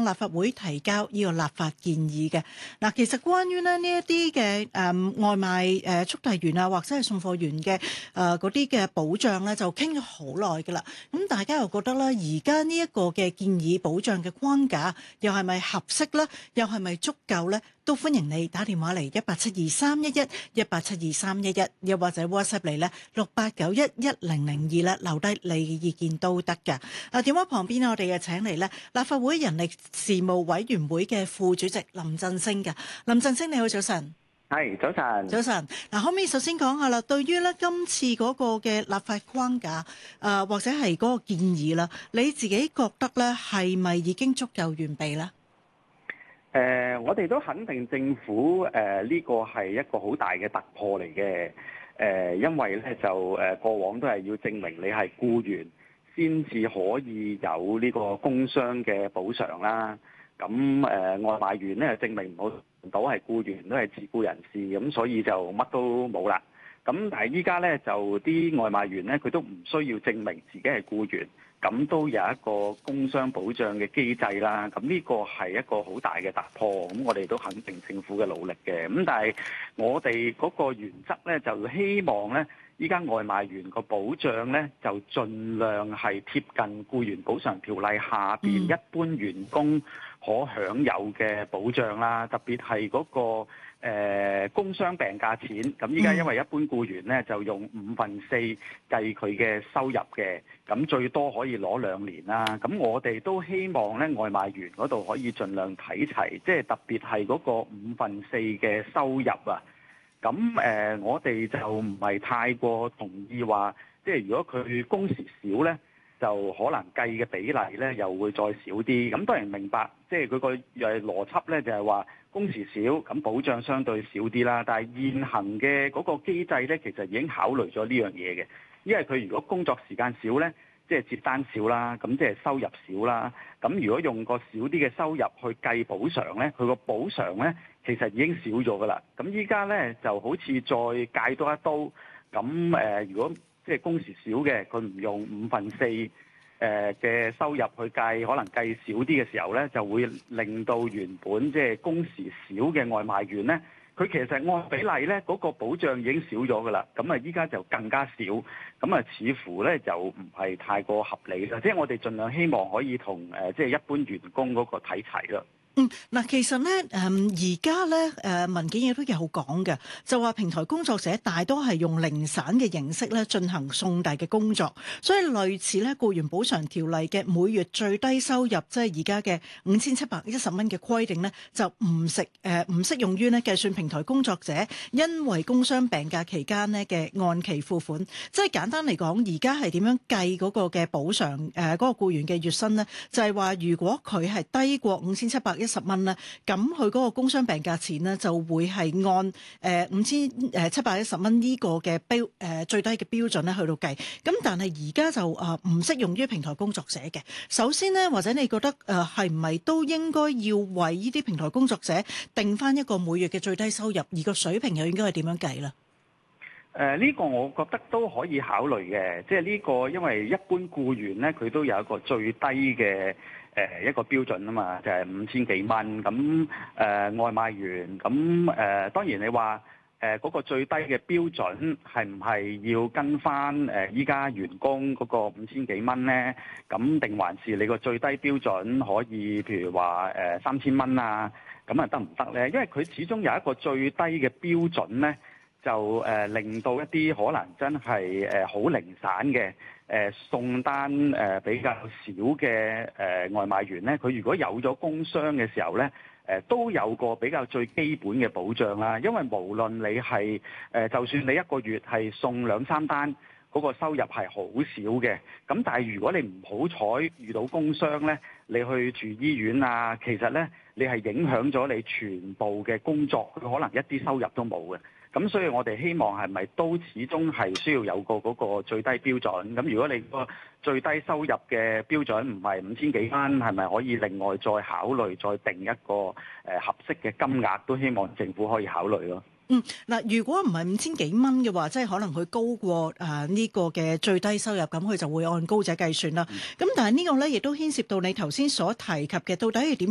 立法會提交呢個立法建議嘅。嗱，其實關於呢一啲嘅外賣速遞員啊，或者係送貨員嘅嗰啲嘅保障咧，就傾咗好耐㗎啦。咁大家又覺得咧，而家呢一個嘅建議保障嘅框架又係咪合適咧？又係咪足夠咧？都歡迎你打電話嚟187231187231，又或者 WhatsApp 嚟咧68911002咧，留低你嘅意見都得㗎。電話旁邊我哋又請嚟咧立法會人力事務委員會嘅副主席林振昇㗎。林振昇你好，早晨。 係，早晨。 早晨。嗱，可唔可以首先講下啦？對於咧今次嗰個嘅立法框架，或者係嗰個建議啦，你自己覺得咧係咪已經足夠完備咧？ 我哋都肯定政府呢個係一個好大嘅突破嚟嘅。因為咧就過往都係要證明你係僱員先至可以有呢個工傷嘅補償啦。咁外賣員咧證明唔到係僱員，都係自僱人士，咁所以就乜都冇啦。咁但係依家咧就啲外賣員咧佢都唔需要證明自己係僱員，咁都有一個工傷保障嘅機制啦。咁呢個係一個好大嘅突破，咁我哋都肯定政府嘅努力嘅。咁但係我哋嗰個原則咧就希望咧，依家外賣員個保障咧就盡量係貼近僱員補償條例下邊一般員工可享有嘅保障啦，特別係嗰個工傷病假錢。咁依家因為一般僱員咧就用4/5計佢嘅收入嘅，咁最多可以攞2年啦。咁我哋都希望咧外賣員嗰度可以盡量睇齊，即係特別係嗰個4/5嘅收入啊。咁我哋就唔係太過同意話，即係如果佢工時少咧，就可能計嘅比例咧又會再少啲。咁當然明白，即係佢個邏輯咧就係話工時少，咁保障相對少啲啦。但係現行嘅嗰個機制咧，其實已經考慮咗呢樣嘢嘅。因為佢如果工作時間少咧，即係接單少啦，咁即係收入少啦。咁如果用個少啲嘅收入去計補償咧，佢個補償咧其實已經少咗噶啦。咁依家咧就好似再戒多一刀。咁如果即係工時少嘅，佢唔用4/5嘅收入去計，可能計少啲嘅時候咧，就會令到原本即係工時少嘅外賣員咧，佢其實按比例咧嗰個保障已經少咗噶啦。咁啊，依家就更加少，咁啊，似乎咧就唔係太過合理啦。即係我哋盡量希望可以同即係一般員工嗰個睇齊啦。 嗱，其實咧，而家咧，文件亦都有講嘅，就話平台工作者大多係用零散嘅形式咧進行送遞嘅工作，所以類似咧僱員補償條例嘅每月最低收入，即係而家嘅5710蚊嘅規定咧，就唔適用於咧計算平台工作者因為工傷病假期間咧嘅按期付款。即係簡單嚟講，而家係點樣計嗰個嘅補償？嗰個僱員嘅月薪咧，就係話如果佢係低過5710蚊咧，咁佢嗰個工傷病假錢咧就會係按5710蚊呢個嘅最低嘅標準咧去到計。咁但係而家就唔適用於平台工作者嘅。首先呢，或者你覺得係唔係都應該要為呢啲平台工作者定翻一個每月嘅最低收入，而個水平又應該係點樣計咧？ 呢個我覺得都可以考慮嘅，即係呢個因為一般僱員咧佢都有一個最低嘅一個標準啊嘛，就係5000幾蚊。咁外賣員咁當然你話嗰個最低嘅標準係唔係要跟翻依家員工嗰個5000幾蚊咧？咁定還是你個最低標準可以譬如話3000蚊啊？咁啊得唔得咧？因為佢始終有一個最低嘅標準咧。就令到一啲可能真係好零散嘅送單比較少嘅外賣員咧，佢如果有咗工傷嘅時候咧，都有個比較最基本嘅保障啦。因為無論你係就算你一個月係送2-3單，嗰個收入係好少嘅。咁但係如果你唔好彩遇到工傷咧，你去住醫院啊，其實咧你係影響咗你全部嘅工作，佢可能一啲收入都冇嘅。咁所以我哋希望係咪都始終係需要有個嗰個最低標準？咁如果你個最低收入嘅標準唔係5000幾蚊，係咪可以另外再考慮再定一個合適嘅金額？都希望政府可以考慮咯。 嗱，如果唔係5000幾蚊嘅話，即係可能佢高過呢個嘅最低收入，咁佢就會按高者計算啦。咁但係呢個咧亦都牽涉到你頭先所提及嘅，到底係點